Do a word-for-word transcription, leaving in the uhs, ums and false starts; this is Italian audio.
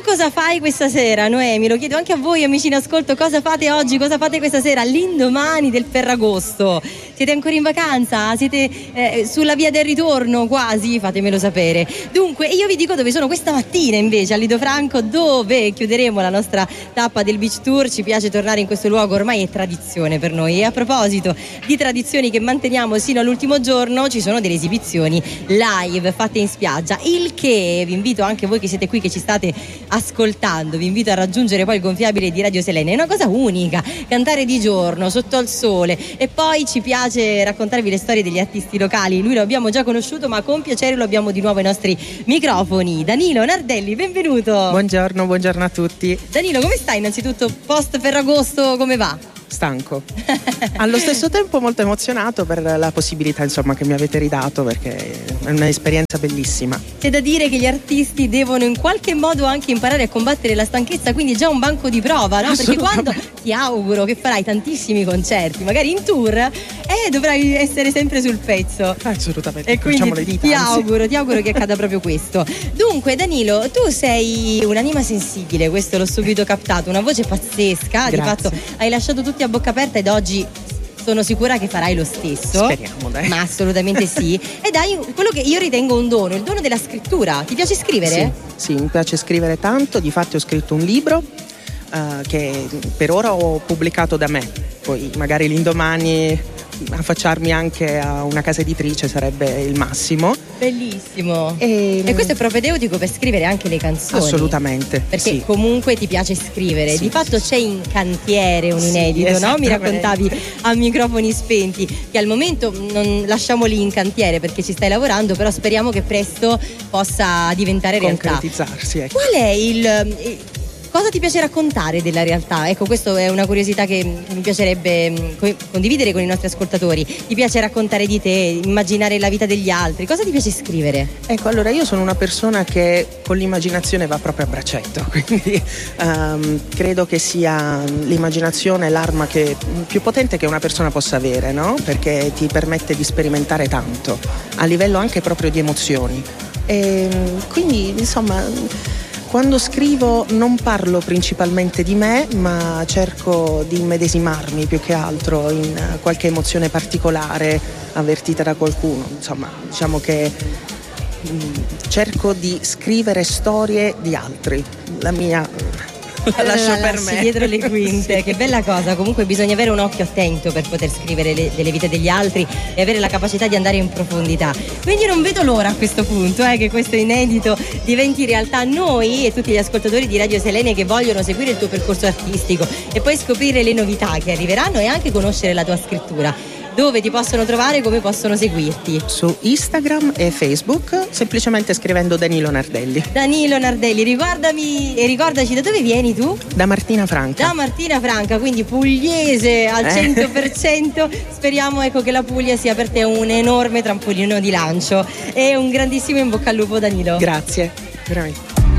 cosa fai questa sera, Noemi? Lo chiedo anche a voi, amici in ascolto, cosa fate oggi, cosa fate questa sera, all'indomani del Ferragosto? Siete ancora in vacanza? Siete eh, sulla via del ritorno quasi? Fatemelo sapere. Dunque, io vi dico dove sono questa mattina invece, a Lido Franco, dove chiuderemo la nostra tappa del Beach Tour. Ci piace tornare in questo luogo, ormai è tradizione per noi. E a proposito di tradizioni che manteniamo sino all'ultimo giorno, ci sono delle esibizioni live fatte in spiaggia, il che vi invito anche voi che siete qui, che ci state ascoltando, vi invito a raggiungere poi il gonfiabile di Radio Selene. È una cosa unica, cantare di giorno sotto al sole, e poi ci piace raccontarvi le storie degli artisti locali. Lui lo abbiamo già conosciuto, ma con piacere lo abbiamo di nuovo ai nostri microfoni. Danilo Nardelli, benvenuto. Buongiorno, buongiorno a tutti. Danilo, come stai innanzitutto? Post Ferragosto, come va? Stanco, allo stesso tempo molto emozionato per la possibilità, insomma, che mi avete ridato, perché è un'esperienza bellissima. C'è da dire che gli artisti devono in qualche modo anche imparare a combattere la stanchezza, quindi è già un banco di prova, no? Perché quando ti auguro che farai tantissimi concerti, magari in tour, eh, dovrai essere sempre sul pezzo. Assolutamente. E quindi le dita, ti auguro, ti auguro che accada proprio questo. Dunque, Danilo, tu sei un'anima sensibile, questo l'ho subito captato, una voce pazzesca. Grazie. Di fatto hai lasciato tutti a bocca aperta ed oggi sono sicura che farai lo stesso. Speriamo, dai. Ma assolutamente sì. Ed hai quello che io ritengo un dono, il dono della scrittura. Ti piace scrivere? Sì, sì, mi piace scrivere tanto. Difatti ho scritto un libro uh, che per ora ho pubblicato da me. Poi magari l'indomani affacciarmi anche a una casa editrice sarebbe il massimo. Bellissimo. E, e questo è propedeutico per scrivere anche le canzoni. Assolutamente. Perché sì. comunque ti piace scrivere. Sì, Di fatto sì, c'è in cantiere un inedito, sì, no? Mi raccontavi a microfoni spenti che al momento non lasciamoli in cantiere perché ci stai lavorando, però speriamo che presto possa diventare realtà. Concretizzarsi, ecco. Qual è il, il cosa ti piace raccontare della realtà? Ecco, questa è una curiosità che mi piacerebbe condividere con i nostri ascoltatori. Ti piace raccontare di te, immaginare la vita degli altri? Cosa ti piace scrivere? Ecco, allora io sono una persona che con l'immaginazione va proprio a braccetto, quindi um, credo che sia l'immaginazione l'arma che, più potente che una persona possa avere, no? Perché ti permette di sperimentare tanto, a livello anche proprio di emozioni. E quindi, insomma, quando scrivo non parlo principalmente di me, ma cerco di immedesimarmi più che altro in qualche emozione particolare avvertita da qualcuno. Insomma, diciamo che mh, cerco di scrivere storie di altri. La mia la lascio la per lasci me. dietro le quinte. Sì. Che bella cosa. Comunque bisogna avere un occhio attento per poter scrivere le, delle vite degli altri e avere la capacità di andare in profondità. Quindi non vedo l'ora a questo punto eh, che questo inedito diventi realtà. Noi e tutti gli ascoltatori di Radio Selene che vogliono seguire il tuo percorso artistico e poi scoprire le novità che arriveranno e anche conoscere la tua scrittura, dove ti possono trovare, come possono seguirti? Su Instagram e Facebook, semplicemente scrivendo Danilo Nardelli. Danilo Nardelli, ricordami e ricordaci da dove vieni tu? Da Martina Franca. Da Martina Franca, quindi pugliese al cento per cento. Eh. Speriamo, ecco, che la Puglia sia per te un enorme trampolino di lancio. E un grandissimo in bocca al lupo, Danilo. Grazie, veramente.